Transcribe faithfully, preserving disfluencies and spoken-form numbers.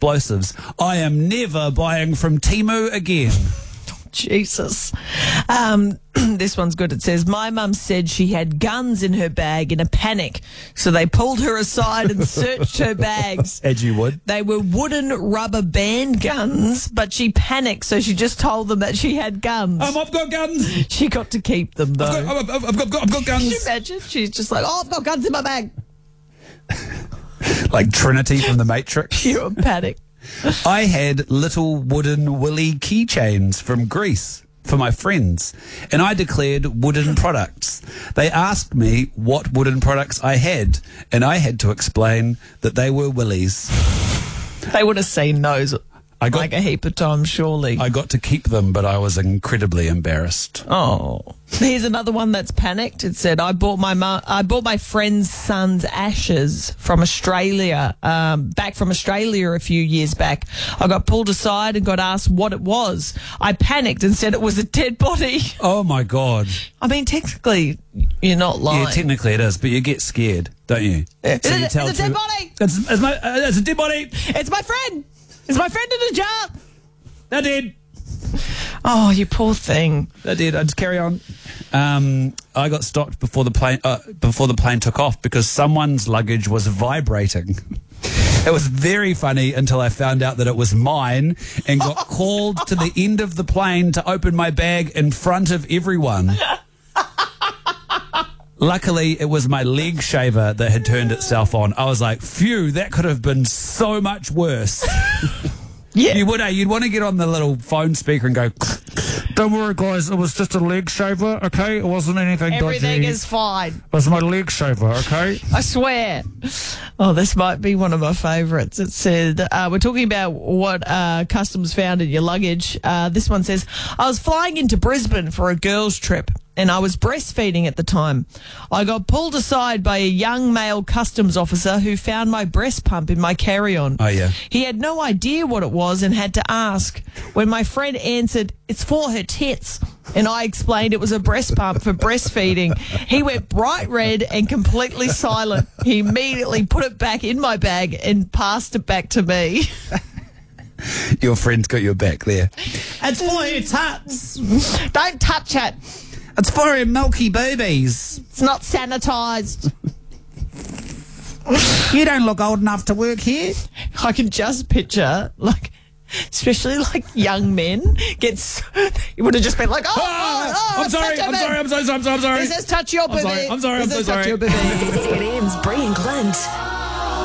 explosives. I am never buying from Temu again. Jesus. Um, this one's good. It says, my mum said she had guns in her bag in a panic, so they pulled her aside and searched her bags. As you would. They were wooden rubber band guns, but she panicked, so she just told them that she had guns. Um, I've got guns. She got to keep them, though. I've got, I've, I've, got, I've got guns. Can you imagine? She's just like, oh, I've got guns in my bag. Like Trinity from The Matrix. Pure panic. I had little wooden willy keychains from Greece for my friends, and I declared wooden products. They asked me what wooden products I had, and I had to explain that they were willies. They would have seen those I got, like a heap of times, surely. I got to keep them, but I was incredibly embarrassed. Oh. Here's another one that's panicked. It said, I bought my mu- I bought my friend's son's ashes from Australia, um, back from Australia a few years back. I got pulled aside and got asked what it was. I panicked and said it was a dead body. Oh, my God. I mean, technically, you're not lying. Yeah, technically it is, but you get scared, don't you? Yeah. So It's, you a, tell it's a dead two- body. It's, it's, my, uh, it's a dead body. It's my friend. It's my friend in a jar. They're dead. Oh, you poor thing. They're dead. I just carry on. Um, I got stopped before the plane uh, before the plane took off because someone's luggage was vibrating. It was very funny until I found out that it was mine and got called to the end of the plane to open my bag in front of everyone. Luckily, it was my leg shaver that had turned itself on. I was like, phew, that could have been so much worse. Yeah. You would, eh? You'd want to get on the little phone speaker and go, don't worry, guys, it was just a leg shaver, okay? It wasn't anything Everything dodgy. is fine. It was my leg shaver, okay? I swear. Oh, this might be one of my favourites. It said, uh, we're talking about what uh, customs found in your luggage. Uh, this one says, I was flying into Brisbane for a girls' trip and I was breastfeeding at the time. I got pulled aside by a young male customs officer who found my breast pump in my carry-on. Oh, yeah. He had no idea what it was and had to ask. When my friend answered, it's for her tits, and I explained it was a breast pump for breastfeeding, he went bright red and completely silent. He immediately put it back in my bag and passed it back to me. Your friend's got your back there. It's for her tuts. Don't touch it. It's for her milky boobies. It's not sanitised. You don't look old enough to work here. I can just picture, like, especially like young men get so, you would have just been like, oh, oh, oh I'm sorry, I'm sorry, I'm sorry, I'm sorry, I'm sorry. This is touch your I'm booby. sorry, I'm sorry, I'm This so is touch sorry. your booby. It is Brie and Glent.